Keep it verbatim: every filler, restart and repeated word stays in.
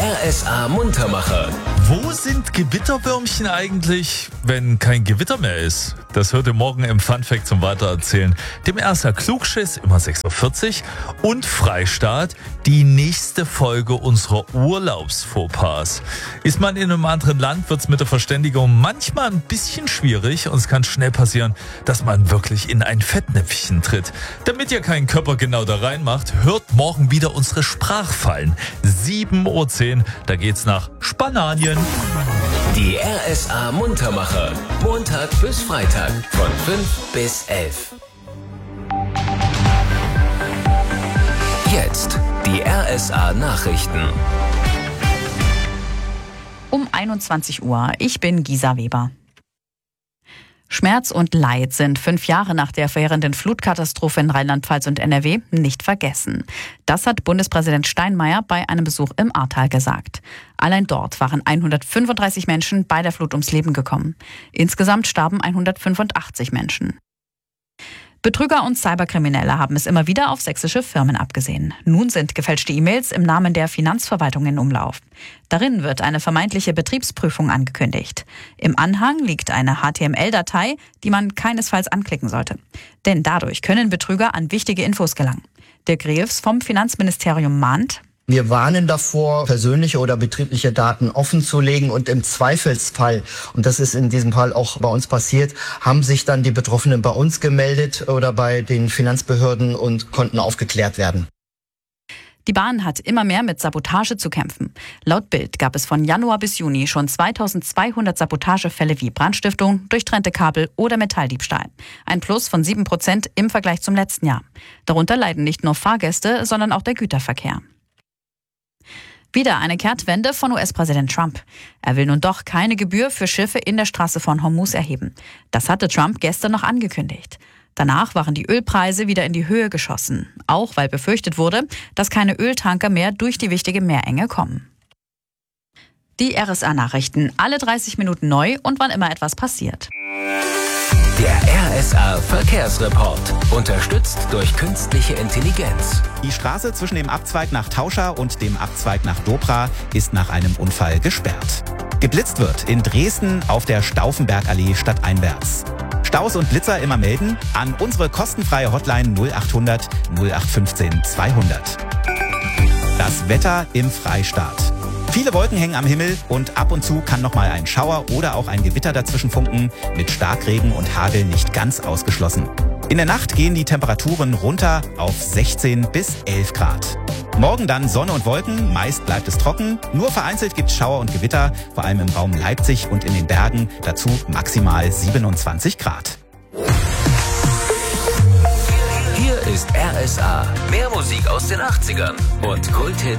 R S A Muntermacher. Wo sind Gewitterwürmchen eigentlich, wenn kein Gewitter mehr ist? Das hört ihr morgen im Funfact zum Weitererzählen. Dem R S A Klugschiss, immer sechs Uhr vierzig, und Freistaat, die nächste Folge unserer Urlaubsfauxpas. Ist man in einem anderen Land, wird es mit der Verständigung manchmal ein bisschen schwierig und es kann schnell passieren, dass man wirklich in ein Fettnäpfchen tritt. Damit ihr keinen Körper genau da reinmacht, hört morgen wieder unsere Sprachfallen. sieben Uhr zehn, da geht's nach Spanien. Die R S A Muntermacher. Montag bis Freitag von fünf bis elf. Jetzt die R S A Nachrichten. Um einundzwanzig Uhr. Ich bin Gisa Weber. Schmerz und Leid sind fünf Jahre nach der verheerenden Flutkatastrophe in Rheinland-Pfalz und N R W nicht vergessen. Das hat Bundespräsident Steinmeier bei einem Besuch im Ahrtal gesagt. Allein dort waren hundertfünfunddreißig Menschen bei der Flut ums Leben gekommen. Insgesamt starben hundertfünfundachtzig Menschen. Betrüger und Cyberkriminelle haben es immer wieder auf sächsische Firmen abgesehen. Nun sind gefälschte E-Mails im Namen der Finanzverwaltung in Umlauf. Darin wird eine vermeintliche Betriebsprüfung angekündigt. Im Anhang liegt eine H T M L-Datei, die man keinesfalls anklicken sollte. Denn dadurch können Betrüger an wichtige Infos gelangen. Dirk Reeves vom Finanzministerium mahnt: Wir warnen davor, persönliche oder betriebliche Daten offenzulegen, und im Zweifelsfall, und das ist in diesem Fall auch bei uns passiert, haben sich dann die Betroffenen bei uns gemeldet oder bei den Finanzbehörden und konnten aufgeklärt werden. Die Bahn hat immer mehr mit Sabotage zu kämpfen. Laut Bild gab es von Januar bis Juni schon zweitausendzweihundert Sabotagefälle wie Brandstiftung, durchtrennte Kabel oder Metalldiebstahl. Ein Plus von sieben Prozent im Vergleich zum letzten Jahr. Darunter leiden nicht nur Fahrgäste, sondern auch der Güterverkehr. Wieder eine Kehrtwende von U S-Präsident Trump. Er will nun doch keine Gebühr für Schiffe in der Straße von Hormuz erheben. Das hatte Trump gestern noch angekündigt. Danach waren die Ölpreise wieder in die Höhe geschossen. Auch weil befürchtet wurde, dass keine Öltanker mehr durch die wichtige Meerenge kommen. Die R S A-Nachrichten, alle dreißig Minuten neu und wann immer etwas passiert. Der R S A Verkehrsreport. Unterstützt durch künstliche Intelligenz. Die Straße zwischen dem Abzweig nach Tauscha und dem Abzweig nach Dobra ist nach einem Unfall gesperrt. Geblitzt wird in Dresden auf der Stauffenbergallee stadteinwärts. Staus und Blitzer immer melden an unsere kostenfreie Hotline null achthundert null acht fünfzehn zweihundert. Das Wetter im Freistaat. Viele Wolken hängen am Himmel und ab und zu kann noch mal ein Schauer oder auch ein Gewitter dazwischen funken, mit Starkregen und Hagel nicht ganz ausgeschlossen. In der Nacht gehen die Temperaturen runter auf sechzehn bis elf Grad. Morgen dann Sonne und Wolken, meist bleibt es trocken. Nur vereinzelt gibt es Schauer und Gewitter, vor allem im Raum Leipzig und in den Bergen. Dazu maximal siebenundzwanzig Grad. Hier ist R S A. Mehr Musik aus den achtzigern und Kulthits